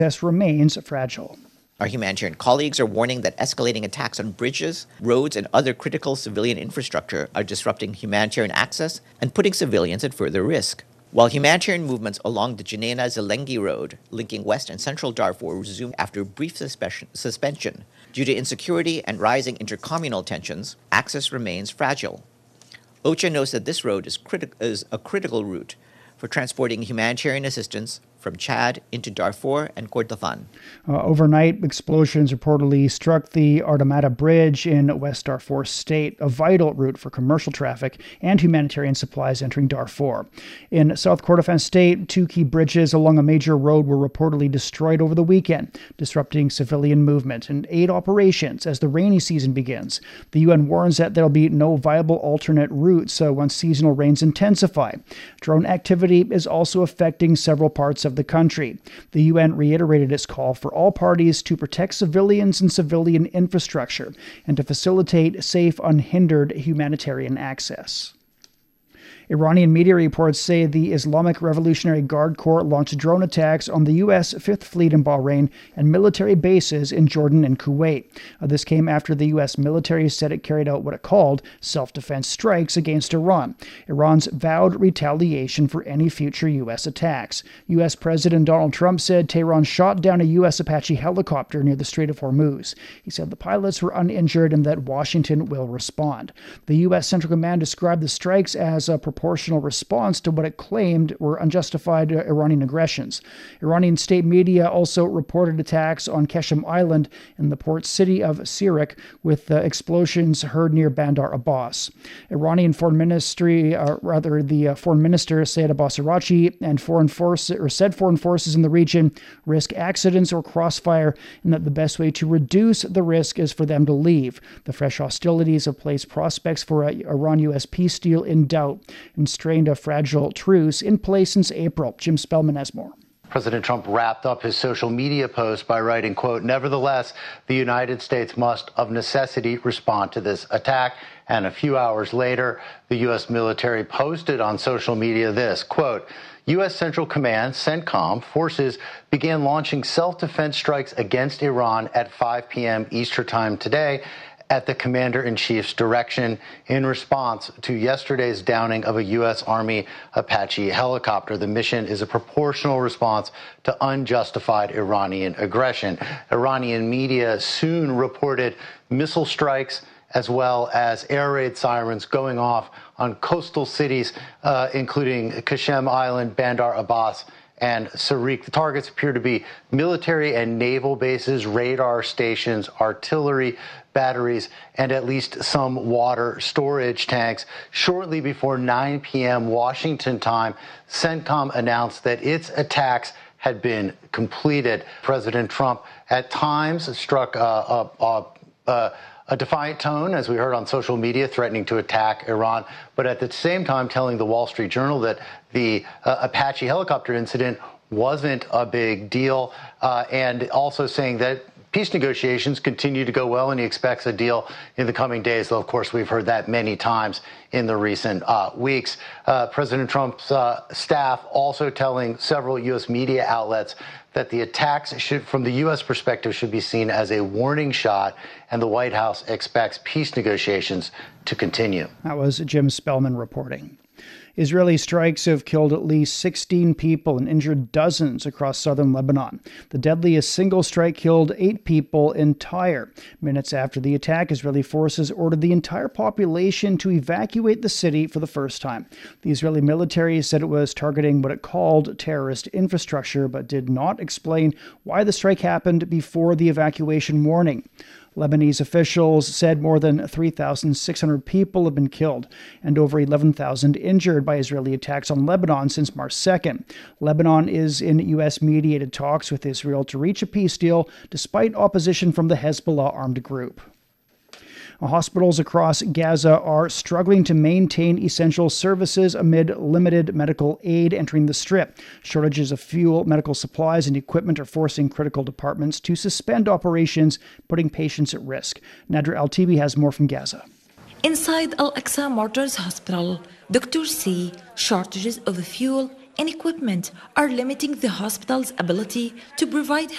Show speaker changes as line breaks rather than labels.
access remains fragile.
Our humanitarian colleagues are warning that escalating attacks on bridges, roads, and other critical civilian infrastructure are disrupting humanitarian access and putting civilians at further risk. While humanitarian movements along the Jeneina-Zelengi Road, linking West and Central Darfur, resumed after a brief suspension due to insecurity and rising intercommunal tensions, access remains fragile. OCHA notes that this road is a critical route for transporting humanitarian assistance from Chad into Darfur and Kordofan.
Overnight, explosions reportedly struck the Ardamata Bridge in West Darfur State, a vital route for commercial traffic and humanitarian supplies entering Darfur. In South Kordofan State, 2 key bridges along a major road were reportedly destroyed over the weekend, disrupting civilian movement and aid operations as the rainy season begins. The UN warns that there will be no viable alternate routes once seasonal rains intensify. Drone activity is also affecting several parts of the country. The UN reiterated its call for all parties to protect civilians and civilian infrastructure and to facilitate safe, unhindered humanitarian access. Iranian media reports say the Islamic Revolutionary Guard Corps launched drone attacks on the U.S. Fifth Fleet in Bahrain and military bases in Jordan and Kuwait. This came after the U.S. military said it carried out what it called self-defense strikes against Iran. Iran's vowed retaliation for any future U.S. attacks. U.S. President Donald Trump said Tehran shot down a U.S. Apache helicopter near the Strait of Hormuz. He said the pilots were uninjured and that Washington will respond. The U.S. Central Command described the strikes as a proportional response to what it claimed were unjustified Iranian aggressions. Iranian state media also reported attacks on Qeshm Island in the port city of Sirak, with explosions heard near Bandar Abbas. Iranian Foreign Ministry, the Foreign Minister Saeed Abbas Araghchi and foreign forces in the region risk accidents or crossfire, and that the best way to reduce the risk is for them to leave. The fresh hostilities have placed prospects for a Iran-U.S. peace deal in doubt and strained a fragile truce in place since April. Jim Spellman has more.
President Trump wrapped up his social media post by writing, quote, "Nevertheless, the United States must of necessity respond to this attack." And a few hours later, the U.S. military posted on social media this, quote, U.S. Central Command, CENTCOM, forces began launching self-defense strikes against Iran at 5 p.m. Eastern Time today at the Commander-in-Chief's direction in response to yesterday's downing of a U.S. Army Apache helicopter. The mission is a proportional response to unjustified Iranian aggression. Iranian media soon reported missile strikes as well as air raid sirens going off on coastal cities, including Qeshm Island, Bandar Abbas, and Sirak. The targets appear to be military and naval bases, radar stations, artillery batteries, and at least some water storage tanks. Shortly before 9 p.m. Washington time, CENTCOM announced that its attacks had been completed. President Trump at times struck a defiant tone, as we heard on social media, threatening to attack Iran, but at the same time telling the Wall Street Journal that the Apache helicopter incident wasn't a big deal, and also saying that peace negotiations continue to go well and he expects a deal in the coming days, though, of course, we've heard that many times in the recent weeks. President Trump's staff also telling several U.S. media outlets that the attacks from the U.S. perspective should be seen as a warning shot, and the White House expects peace negotiations to continue.
That was Jim Spellman reporting. Israeli strikes have killed at least 16 people and injured dozens across southern Lebanon. The deadliest single strike killed 8 people in Tyre. Minutes after the attack, Israeli forces ordered the entire population to evacuate the city for the first time. The Israeli military said it was targeting what it called terrorist infrastructure, but did not explain why the strike happened before the evacuation warning. Lebanese officials said more than 3,600 people have been killed and over 11,000 injured by Israeli attacks on Lebanon since March 2nd. Lebanon is in U.S.-mediated talks with Israel to reach a peace deal despite opposition from the Hezbollah armed group. Hospitals across Gaza are struggling to maintain essential services amid limited medical aid entering the Strip. Shortages of fuel, medical supplies, and equipment are forcing critical departments to suspend operations, putting patients at risk. Nadra Al-Tibi has more from Gaza.
Inside Al-Aqsa Martyrs Hospital, doctors say shortages of fuel and equipment are limiting the hospital's ability to provide